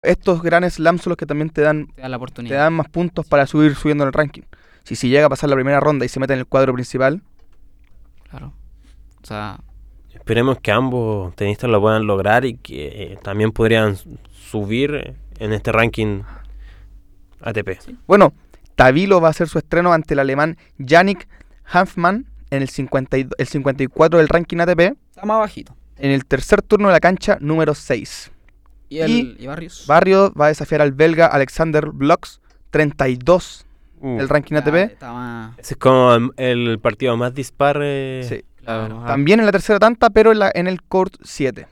estos Grand Slams son los que también te dan la oportunidad. Te dan más puntos para subiendo en el ranking. Si llega a pasar la primera ronda y se mete en el cuadro principal. Claro. O sea, esperemos que ambos tenistas lo puedan lograr y que también podrían subir en este ranking ATP. Sí. Bueno, Tabilo va a hacer su estreno ante el alemán Yannick Hanfmann en el 54 del ranking ATP. Está más bajito. En el tercer turno de la cancha número 6. ¿Y Barrios? Barrios va a desafiar al belga Alexander Blox, 32 del ranking ATP. Ese es como el partido más dispar. Sí. Claro. También en la tercera tanda, pero en el court 7.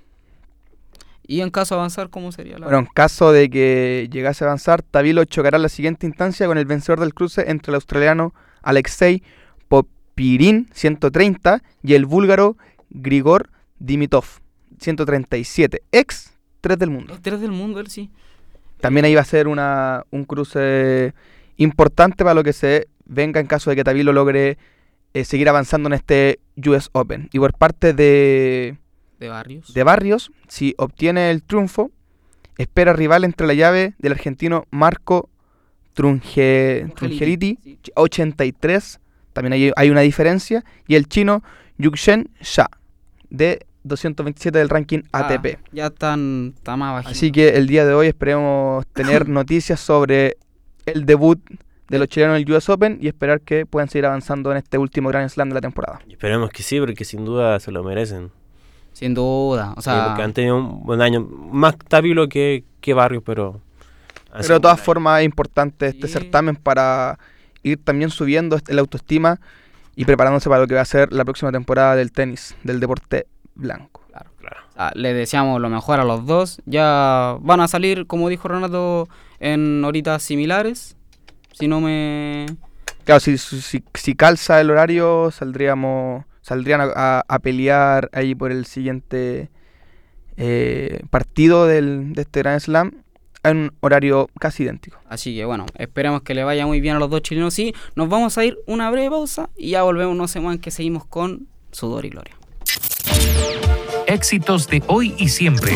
¿Y en caso de avanzar, cómo sería la...? Bueno, en caso de que llegase a avanzar, Tabilo chocará en la siguiente instancia con el vencedor del cruce entre el australiano Alexei Popirin, 130, y el búlgaro Grigor Dimitrov, 137, ex 3 del mundo. 3 del mundo, él sí. También ahí va a ser un cruce importante para lo que se venga en caso de que Tabilo logre seguir avanzando en este US Open. Y por parte de Barrios, si obtiene el triunfo, espera rival entre la llave del argentino Marco Trungeliti, 83, también hay una diferencia, y el chino Yuxen Xia, de 227 del ranking ATP. Ya está más bajito. Así que el día de hoy esperemos tener noticias sobre el debut de los chilenos en el US Open y esperar que puedan seguir avanzando en este último Grand Slam de la temporada. Y esperemos que sí, porque sin duda se lo merecen. Sin duda, o sea... porque han tenido un buen año, más Tabilo que Barrios, pero de todas formas es importante este certamen para ir también subiendo la autoestima y preparándose para lo que va a ser la próxima temporada del tenis, del deporte blanco. Claro. O sea, le deseamos lo mejor a los dos. Ya van a salir, como dijo Renato, en horitas similares. Si no me... Claro, si calza el horario, saldrían a pelear ahí por el siguiente partido de este Grand Slam en un horario casi idéntico. Así que bueno, esperemos que le vaya muy bien a los dos chilenos. Sí, nos vamos a ir una breve pausa y ya volvemos, no se muevan, que seguimos con Sudor y Gloria. Éxitos de hoy y siempre.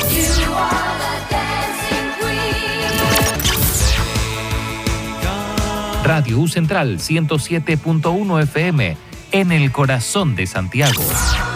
Radio U Central 107.1 FM en el corazón de Santiago.